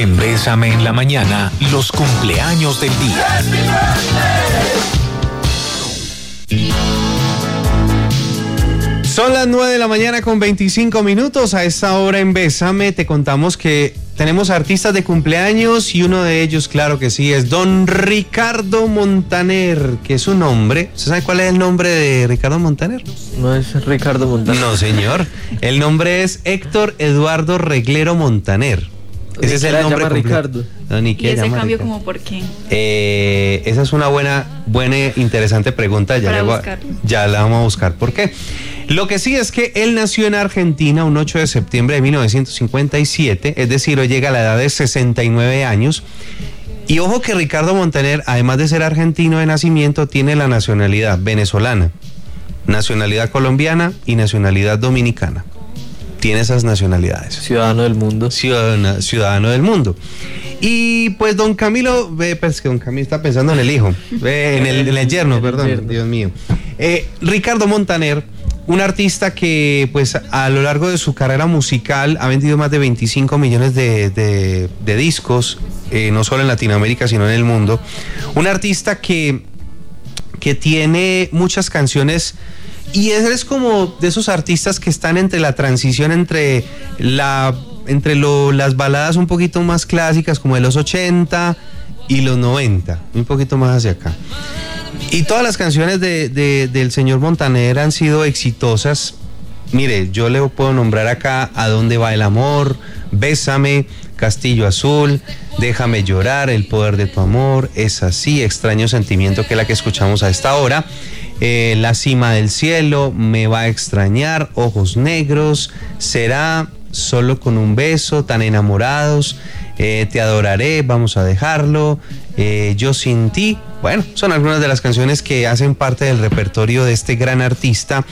En Bésame en la Mañana, los cumpleaños del día. Son las 9 de la mañana con 25 minutos. A esta hora en Bésame te contamos que tenemos artistas de cumpleaños y uno de ellos, claro que sí, es don Ricardo Montaner, que es su nombre. ¿Usted sabe cuál es el nombre de Ricardo Montaner? No es Ricardo Montaner. No, señor. El nombre es Héctor Eduardo Reglero Montaner. Ese es el nombre llama Ricardo. No, ni ¿Y qué ese llama cambio Ricardo. como por qué? Esa es una buena, interesante pregunta. Ya la vamos a buscar. ¿Por qué? Lo que sí es que él nació en Argentina un 8 de septiembre de 1957, es decir, hoy llega a la edad de 69 años. Y ojo que Ricardo Montaner, además de ser argentino de nacimiento, tiene la nacionalidad venezolana, nacionalidad colombiana y nacionalidad dominicana. Tiene esas nacionalidades. Ciudadano del mundo. Ciudadano del mundo. Y pues don Camilo, pues que don Camilo está pensando en el hijo, en el yerno, perdón, Dios mío. Ricardo Montaner, un artista que pues a lo largo de su carrera musical ha vendido más de 25 millones de discos, no solo en Latinoamérica sino en el mundo. Un artista que tiene muchas canciones. Y él es como de esos artistas que están entre la transición entre las baladas un poquito más clásicas como de los 80 y los 90, un poquito más hacia acá. Y todas las canciones del señor Montaner han sido exitosas. Mire, yo le puedo nombrar acá A dónde va el amor, Bésame, Castillo Azul, Déjame llorar, El poder de tu amor, Es así, Extraño sentimiento, que es la que escuchamos a esta hora. La cima del cielo, Me va a extrañar, Ojos negros, Será, Solo con un beso, Tan enamorados, Te adoraré, Vamos a dejarlo, Yo sin ti. Bueno, son algunas de las canciones que hacen parte del repertorio de este gran artista,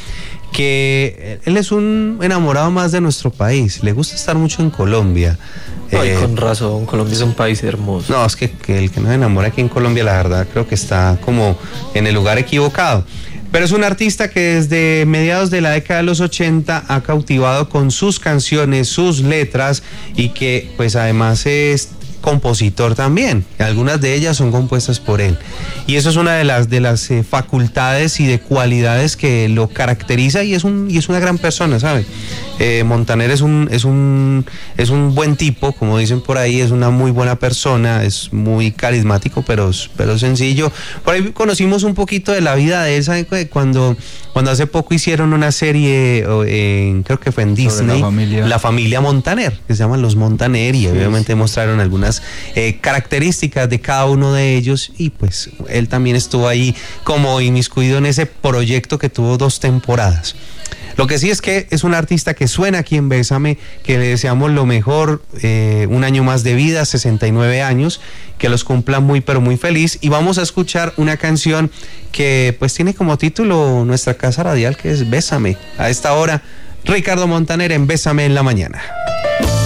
que él es un enamorado más de nuestro país, le gusta estar mucho en Colombia. Ay, con razón, Colombia es un país hermoso. No, es que el que no se enamora aquí en Colombia, la verdad, creo que está como en el lugar equivocado. Pero es un artista que desde mediados de la década de los 80 ha cautivado con sus canciones, sus letras, y que pues además es compositor también. Algunas de ellas son compuestas por él. Y eso es una de las facultades y de cualidades que lo caracteriza, y es una gran persona, ¿sabe? Montaner es un buen tipo, como dicen por ahí, es una muy buena persona, es muy carismático, pero sencillo. Por ahí conocimos un poquito de la vida de él, ¿sabe? Cuando hace poco hicieron una serie, creo que fue en Disney, la familia Montaner, que se llaman Los Montaner, y obviamente mostraron algunas características de cada uno de ellos, y pues él también estuvo ahí como inmiscuido en ese proyecto que tuvo 2 temporadas. Lo que sí es que es un artista que suena aquí en Bésame, que le deseamos lo mejor, un año más de vida, 69 años, que los cumpla muy pero muy feliz. Y vamos a escuchar una canción que pues tiene como título nuestra casa radial, que es Bésame. A esta hora, Ricardo Montaner en Bésame en la Mañana.